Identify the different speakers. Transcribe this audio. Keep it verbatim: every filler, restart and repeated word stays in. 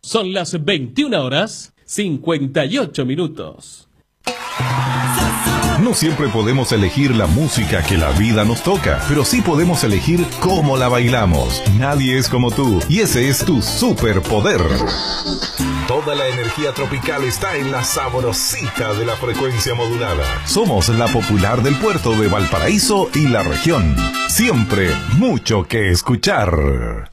Speaker 1: Son las veintiuna horas cincuenta y ocho minutos.
Speaker 2: No siempre podemos elegir la música que la vida nos toca, pero sí podemos elegir cómo la bailamos. Nadie es como tú, y ese es tu superpoder. Toda la energía tropical está en la sabrosita de la frecuencia modulada. Somos la popular del puerto de Valparaíso y la región. Siempre mucho que escuchar.